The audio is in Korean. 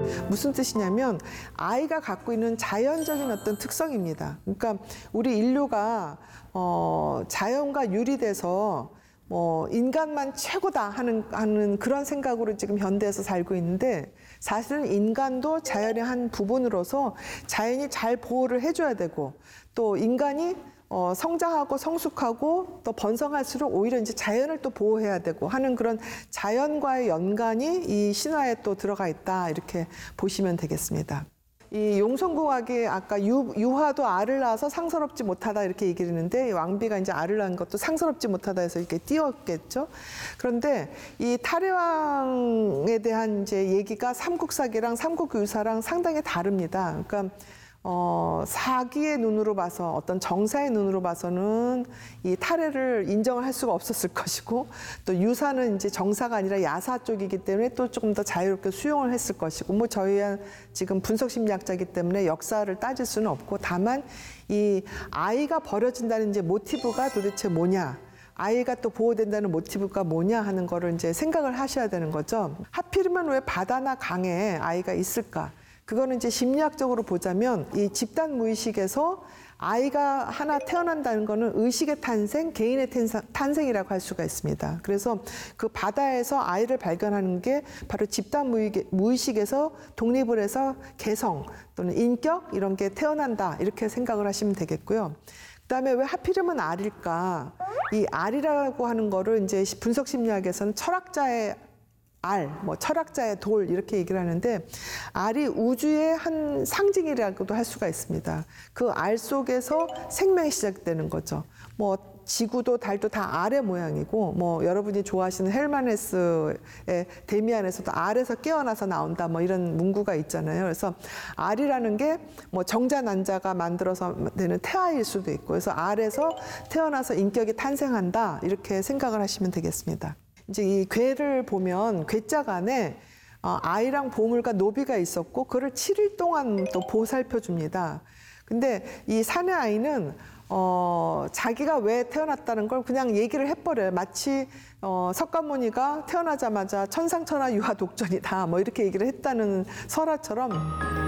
무슨 뜻이냐면 아이가 갖고 있는 자연적인 어떤 특성입니다. 그러니까 우리 인류가 자연과 유리돼서 인간만 최고다 하는 그런 생각으로 지금 현대에서 살고 있는데, 사실은 인간도 자연의 한 부분으로서 자연이 잘 보호를 해줘야 되고, 또 인간이 성장하고 성숙하고 또 번성할수록 오히려 이제 자연을 또 보호해야 되고 하는 그런 자연과의 연관이 이 신화에 또 들어가 있다, 이렇게 보시면 되겠습니다. 이 용성공학이 아까 유화도 알을 낳아서 상서롭지 못하다 이렇게 얘기를 했는데, 왕비가 이제 알을 낳은 것도 상서롭지 못하다 해서 이렇게 띄웠겠죠. 그런데 이 탈의왕에 대한 이제 얘기가 삼국사기랑 삼국유사랑 상당히 다릅니다. 그러니까 사기의 눈으로 봐서, 어떤 정사의 눈으로 봐서는 이 탈해를 인정을 할 수가 없었을 것이고, 또 유사는 이제 정사가 아니라 야사 쪽이기 때문에 또 조금 더 자유롭게 수용을 했을 것이고, 뭐 저희야 지금 분석심리학자이기 때문에 역사를 따질 수는 없고, 다만 이 아이가 버려진다는 이제 모티브가 도대체 뭐냐, 아이가 또 보호된다는 모티브가 뭐냐 하는 거를 이제 생각을 하셔야 되는 거죠. 하필이면 왜 바다나 강에 아이가 있을까? 그거는 이제 심리학적으로 보자면 이 집단 무의식에서 아이가 하나 태어난다는 거는 의식의 탄생, 개인의 탄생이라고 할 수가 있습니다. 그래서 그 바다에서 아이를 발견하는 게 바로 집단 무의식에서 독립을 해서 개성 또는 인격 이런 게 태어난다, 이렇게 생각을 하시면 되겠고요. 그다음에 왜 하필이면 알일까? 이 알이라고 하는 거를 이제 분석심리학에서는 철학자의 알, 뭐 철학자의 돌 이렇게 얘기를 하는데, 알이 우주의 한 상징이라고도 할 수가 있습니다. 그 알 속에서 생명이 시작되는 거죠. 뭐 지구도 달도 다 알의 모양이고, 뭐 여러분이 좋아하시는 헬만 헤스의 데미안에서도 알에서 깨어나서 나온다, 뭐 이런 문구가 있잖아요. 그래서 알이라는 게 뭐 정자 난자가 만들어서 되는 태아일 수도 있고, 그래서 알에서 태어나서 인격이 탄생한다, 이렇게 생각을 하시면 되겠습니다. 이제 이 괴를 보면 괴짝 안에 아이랑 보물과 노비가 있었고, 그를 7일 동안 또 보살펴 줍니다. 근데 이 사내 아이는 자기가 왜 태어났다는 걸 그냥 얘기를 해버려요. 마치 석가모니가 태어나자마자 천상천하 유하 독전이다, 뭐 이렇게 얘기를 했다는 설화처럼